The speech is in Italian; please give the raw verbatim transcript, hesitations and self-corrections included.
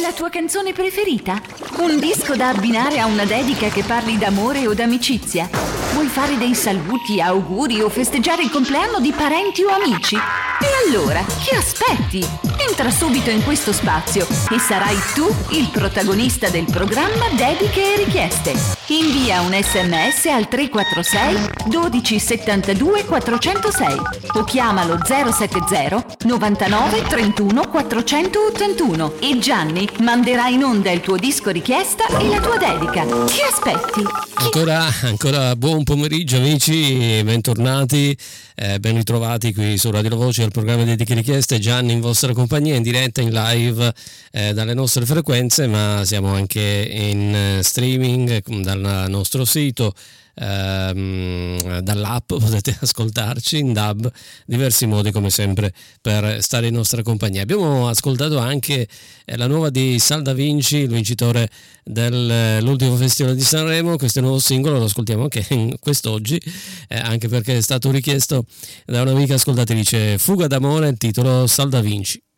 la tua canzone preferita? Un disco da abbinare a una dedica che parli d'amore o d'amicizia? Vuoi fare dei saluti, auguri o festeggiare il compleanno di parenti o amici? E allora, che aspetti? Entra subito in questo spazio e sarai tu il protagonista del programma Dediche e Richieste. Invia un sms al tre quattro sei dodici settantadue quattrocentosei o chiamalo zero sette zero novantanove trentuno quattrocentottantuno e Gianni manderà in onda il tuo disco richiesta e la tua dedica. Che aspetti? Ancora, ancora buon pomeriggio amici, bentornati, eh, ben ritrovati qui su Radio La Voce al programma Dediche e Richieste. Gianni in vostra compagnia in diretta, in live eh, dalle nostre frequenze, ma siamo anche in eh, streaming dal nostro sito. Ehm, dall'app potete ascoltarci in D A B, diversi modi come sempre per stare in nostra compagnia. Abbiamo ascoltato anche eh, la nuova di Sal Da Vinci, il vincitore dell'ultimo festival di Sanremo. Questo è un nuovo singolo, lo ascoltiamo anche quest'oggi, eh, anche perché è stato richiesto da un'amica ascoltatrice. Fuga d'amore, il titolo Sal Da Vinci.